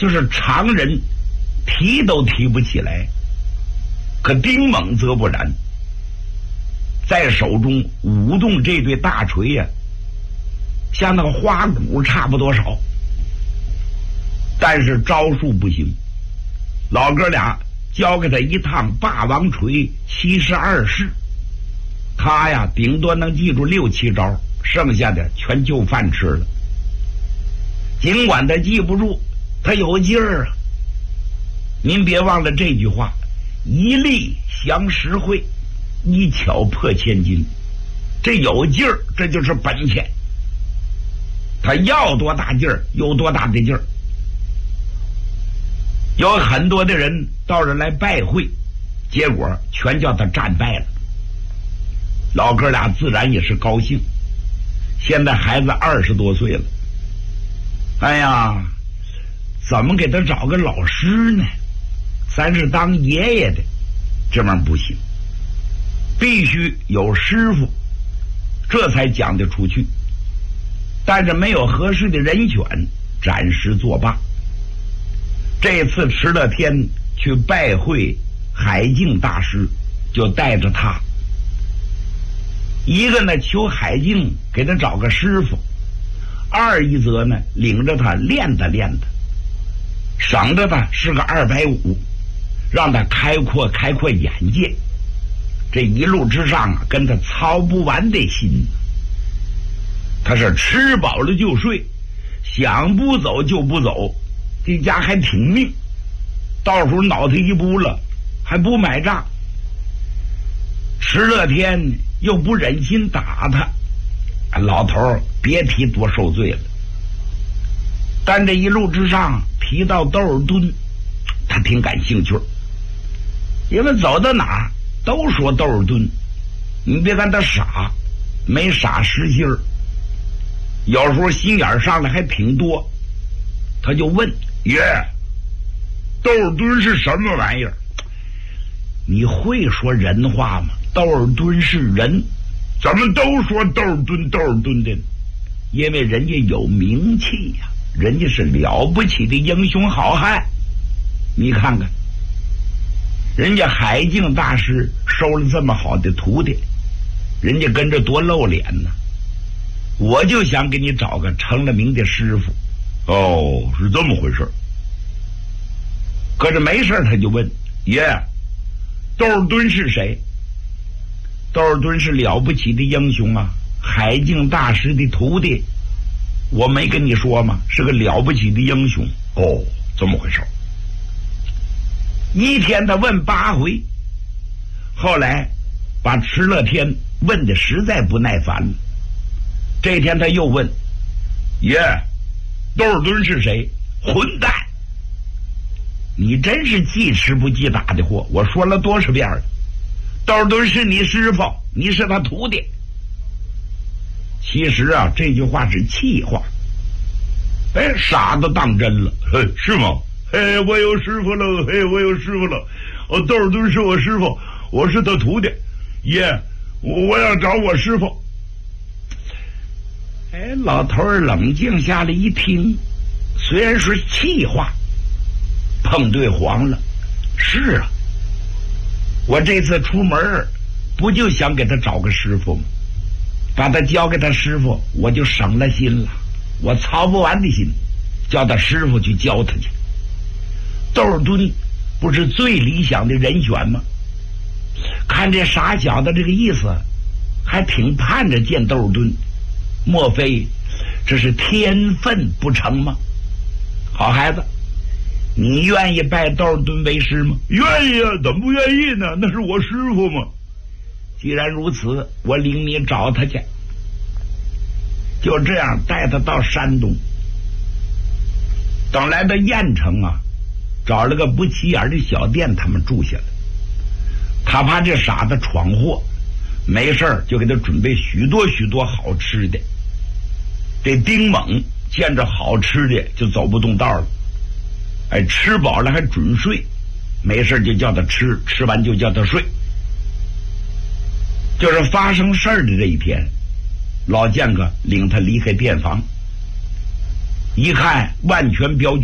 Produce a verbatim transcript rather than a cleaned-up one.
就是常人提都提不起来。可丁猛则不然，在手中舞动这对大锤呀、啊，像那个花鼓差不多少，但是招数不行。老哥俩教给他一趟霸王锤七十二式，他呀顶多能记住六七招，剩下的全就饭吃了。尽管他记不住，他有劲儿啊。您别忘了这句话，一力降十会，一巧破千金。这有劲儿，这就是本钱。他要多大劲儿有多大的劲儿。有很多的人到这来拜会，结果全叫他战败了。老哥俩自然也是高兴。现在孩子二十多岁了，哎呀，怎么给他找个老师呢？咱是当爷爷的，这玩意儿不行，必须有师傅，这才讲得出去。但是没有合适的人选，暂时作罢。这次迟乐天去拜会海静大师，就带着他，一个呢求海静给他找个师傅，二一则呢领着他练达练达，省着他是个二百五，让他开阔开阔眼界。这一路之上啊，跟他操不完的心。他是吃饱了就睡，想不走就不走，这家还挺命。到时候脑袋一不了，还不买账。迟乐天又不忍心打他，老头儿别提多受罪了。但这一路之上提到窦尔敦，他挺感兴趣，因为走到哪儿都说窦尔敦。你别看他傻，没傻实心儿，有时候心眼上来还挺多。他就问爷，窦尔敦是什么玩意儿？你会说人话吗？窦尔敦是人，咱们都说窦尔敦窦尔敦的，因为人家有名气呀、啊，人家是了不起的英雄好汉。你看看，人家海静大师收了这么好的徒弟，人家跟着多露脸呢。我就想给你找个成了名的师傅。哦，是这么回事。可是没事他就问爷，窦尔敦是谁？窦尔敦是了不起的英雄啊，海静大师的徒弟。我没跟你说吗？是个了不起的英雄。哦，这么回事。一天他问八回，后来把迟乐天问的实在不耐烦了。这天他又问爷，窦尔敦是谁？混蛋！你真是记吃不记打的货！我说了多少遍了，窦尔敦是你师傅，你是他徒弟。其实啊，这句话是气话。哎，傻子当真了，嘿，是吗？嘿，我有师傅了，嘿，我有师傅了。哦，窦尔敦是我师傅，我是他徒弟。爷，我我要找我师傅。哎，老头儿冷静下来一听，虽然是气话，碰对黄了。是啊，我这次出门不就想给他找个师傅吗？把他交给他师傅，我就省了心了。我操不完的心，叫他师傅去教他去。窦尔敦不是最理想的人选吗？看这傻小子这个意思，还挺盼着见窦尔敦。莫非这是天分不成吗？好孩子，你愿意拜窦尔敦为师吗？愿意啊，怎么不愿意呢？那是我师傅嘛。既然如此，我领你找他去。就这样带他到山东。等来到燕城啊，找了个不起眼的小店，他们住下了。他怕这傻子闯祸，没事就给他准备许多许多好吃的。这丁猛见着好吃的就走不动道了，哎，吃饱了还准睡，没事就叫他吃，吃完就叫他睡。就是发生事儿的这一天，老剑客领他离开店房，一看万全镖局